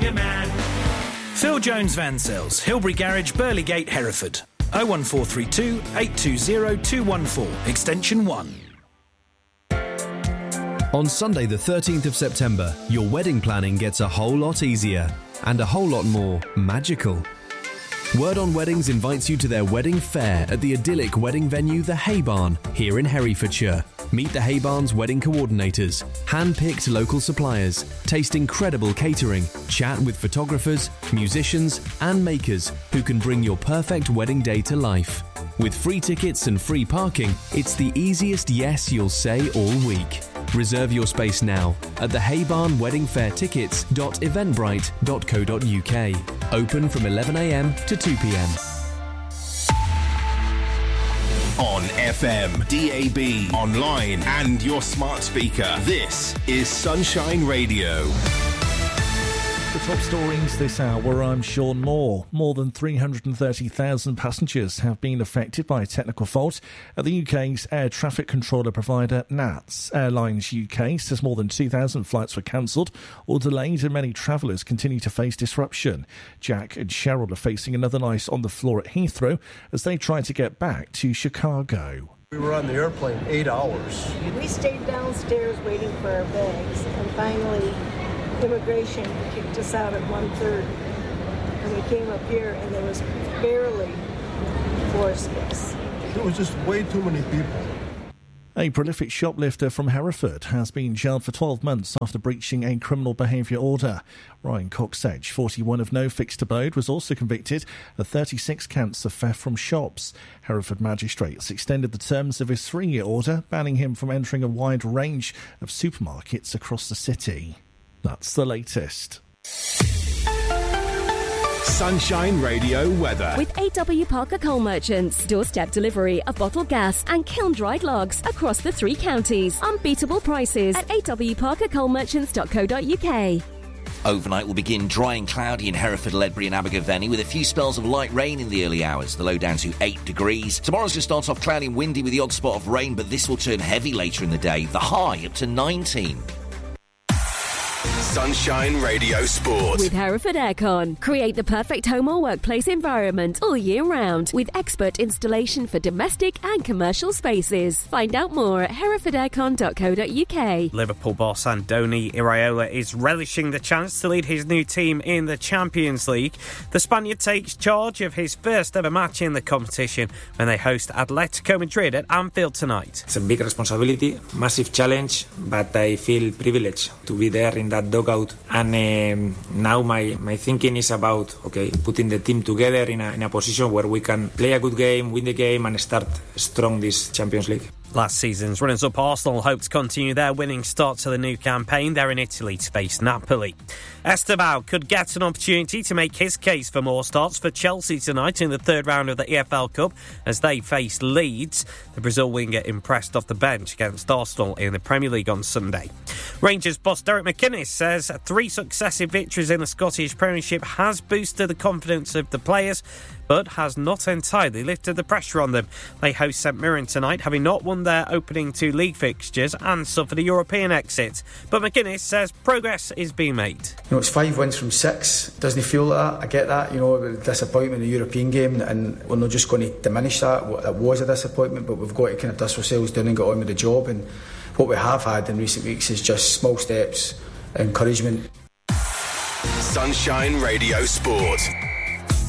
man. Phil Jones Van Sales, Hilbury Garage, Burleygate, Hereford. 01432 820 214, extension 1. On Sunday the 13th of September, your wedding planning gets a whole lot easier and a whole lot more magical. Word on Weddings invites you to their wedding fair at the idyllic wedding venue The Hay Barn here in Herefordshire. Meet the Hay Barn's wedding coordinators, hand-picked local suppliers, taste incredible catering, chat with photographers, musicians and makers who can bring your perfect wedding day to life. With free tickets and free parking, it's the easiest yes you'll say all week. Reserve your space now at the Hay Barn Wedding Fair tickets.eventbrite.co.uk. Open from 11am to 2pm. On FM, DAB, online and your smart speaker. This is Sunshine Radio. The top stories this hour, I'm Sean Moore. More than 330,000 passengers have been affected by a technical fault at the UK's air traffic controller provider NATS. Airlines UK says more than 2,000 flights were cancelled or delayed and many travellers continue to face disruption. Jack and Cheryl are facing another night on the floor at Heathrow as they try to get back to Chicago. We were on the airplane 8 hours. We stayed downstairs waiting for our bags and finally immigration kicked us out at 1:30, and we came up here and there was barely floor space. It was just way too many people. A prolific shoplifter from Hereford has been jailed for 12 months after breaching a criminal behaviour order. Ryan Coxedge, 41 of no fixed abode, was also convicted of 36 counts of theft from shops. Hereford magistrates extended the terms of his 3-year order, banning him from entering a wide range of supermarkets across the city. That's the latest. Sunshine Radio weather. With AW Parker Coal Merchants. Doorstep delivery of bottled gas and kiln-dried logs across the 3 counties. Unbeatable prices at awparkercoalmerchants.co.uk. Overnight will begin dry and cloudy in Hereford, Ledbury and Abergavenny with a few spells of light rain in the early hours, the low down to 8 degrees. Tomorrow's going to start off cloudy and windy with the odd spot of rain, but this will turn heavy later in the day, the high up to 19. Sunshine Radio Sport. With Hereford Aircon. Create the perfect home or workplace environment all year round with expert installation for domestic and commercial spaces. Find out more at herefordaircon.co.uk. Liverpool boss Andoni Iraola is relishing the chance to lead his new team in the Champions League. The Spaniard takes charge of his first ever match in the competition when they host Atletico Madrid at Anfield tonight. It's a big responsibility, massive challenge, but I feel privileged to be there in that dugout. And now my thinking is about putting the team together in a position where we can play a good game, win the game and start strong this Champions League. Last season's runners-up Arsenal hope to continue their winning start to the new campaign. They're in Italy to face Napoli. Esteban could get an opportunity to make his case for more starts for Chelsea tonight in the third round of the EFL Cup as they face Leeds. The Brazil winger impressed off the bench against Arsenal in the Premier League on Sunday. Rangers boss Derek McInnes says 3 successive victories in the Scottish Premiership has boosted the confidence of the players, but has not entirely lifted the pressure on them. They host St Mirren tonight, having not won their opening 2 league fixtures and suffered a European exit. But McInnes says progress is being made. It's 5 wins from 6. Doesn't feel like that. I get that, the disappointment in the European game, and we're not just going to diminish that. It was a disappointment, but we've got to kind of dust ourselves down and get on with the job. And what we have had in recent weeks is just small steps, encouragement. Sunshine Radio Sport.